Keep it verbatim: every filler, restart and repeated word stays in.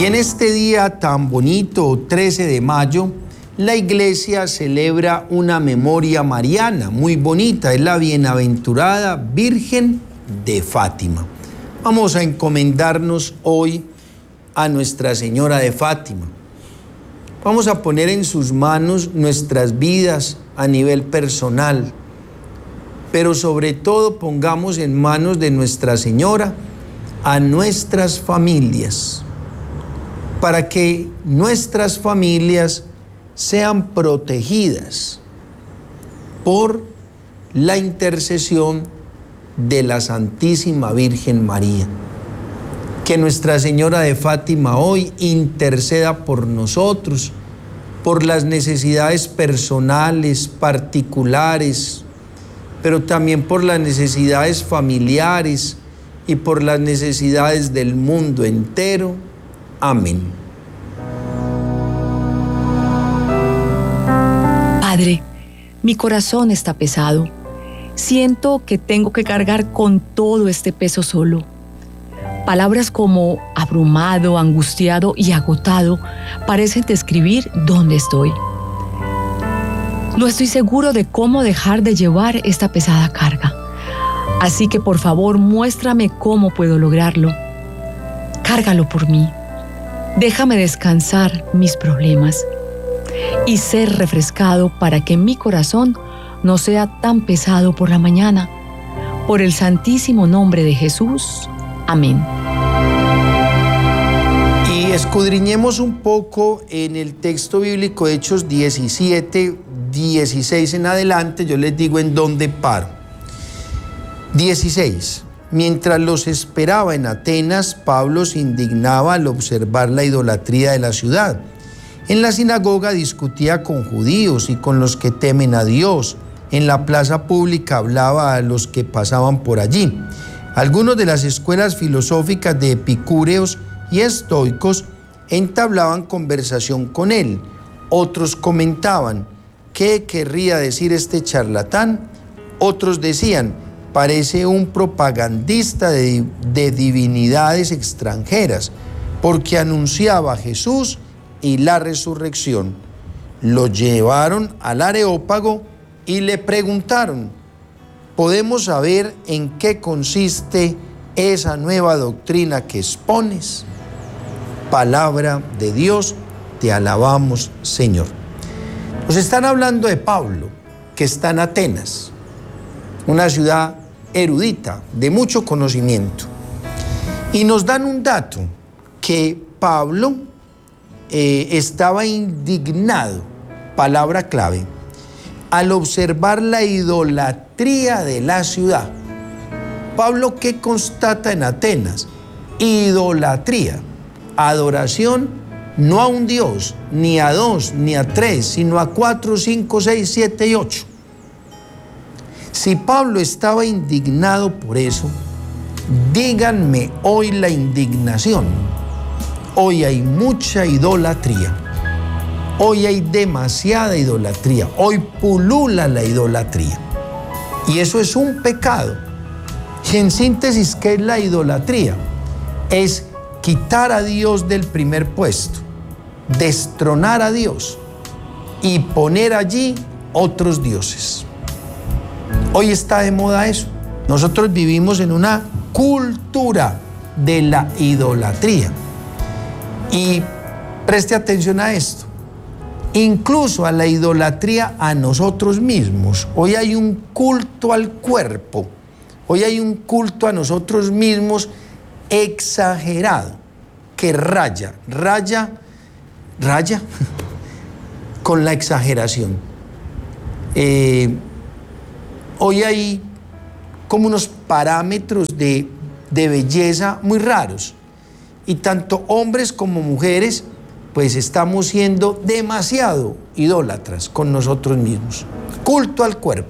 Y en este día tan bonito, trece de mayo, la iglesia celebra una memoria mariana muy bonita, es la bienaventurada Virgen de Fátima. Vamos a encomendarnos hoy a Nuestra Señora de Fátima. Vamos a poner en sus manos nuestras vidas a nivel personal, pero sobre todo pongamos en manos de Nuestra Señora a nuestras familias, para que nuestras familias sean protegidas por la intercesión de la Santísima Virgen María. Que Nuestra Señora de Fátima hoy interceda por nosotros, por las necesidades personales, particulares, pero también por las necesidades familiares y por las necesidades del mundo entero. Amén. Padre, mi corazón está pesado. Siento que tengo que cargar con todo este peso solo. Palabras como abrumado, angustiado y agotado parecen describir dónde estoy. No estoy seguro de cómo dejar de llevar esta pesada carga. Así que por favor muéstrame cómo puedo lograrlo. Cárgalo por mí. Déjame descansar mis problemas y ser refrescado para que mi corazón no sea tan pesado por la mañana. Por el santísimo nombre de Jesús. Amén. Y escudriñemos un poco en el texto bíblico de Hechos diecisiete, dieciséis en adelante. Yo les digo en dónde paro. dieciséis. Mientras los esperaba en Atenas, Pablo se indignaba al observar la idolatría de la ciudad. En la sinagoga discutía con judíos y con los que temen a Dios. En la plaza pública hablaba a los que pasaban por allí. Algunos de las escuelas filosóficas de epicúreos y estoicos entablaban conversación con él. Otros comentaban: ¿qué querría decir este charlatán? Otros decían: parece un propagandista de, de divinidades extranjeras, porque anunciaba a Jesús y la resurrección. Lo llevaron al Areópago y le preguntaron: ¿podemos saber en qué consiste esa nueva doctrina que expones? Palabra de Dios, te alabamos, Señor. Nos están hablando de Pablo, que está en Atenas, una ciudad erudita, de mucho conocimiento. Y nos dan un dato, que Pablo eh, estaba indignado, palabra clave, al observar la idolatría de la ciudad. Pablo, ¿qué constata en Atenas? Idolatría, adoración no a un Dios, ni a dos, ni a tres, sino a cuatro, cinco, seis, siete y ocho. Si Pablo estaba indignado por eso, díganme hoy la indignación. Hoy hay mucha idolatría. Hoy hay demasiada idolatría. Hoy pulula la idolatría. Y eso es un pecado. Y en síntesis, ¿qué es la idolatría? Es quitar a Dios del primer puesto, destronar a Dios y poner allí otros dioses. Hoy está de moda eso. Nosotros vivimos en una cultura de la idolatría. Y preste atención a esto. Incluso a la idolatría a nosotros mismos. Hoy hay un culto al cuerpo. Hoy hay un culto a nosotros mismos exagerado, que raya, raya, raya con la exageración. Eh, hoy hay como unos parámetros de, de belleza muy raros. Y tanto hombres como mujeres, pues estamos siendo demasiado idólatras con nosotros mismos. Culto al cuerpo.